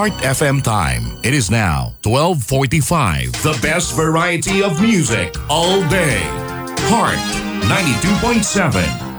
Heart FM time. It is now 12:45. The best variety of music all day. Heart 92.7.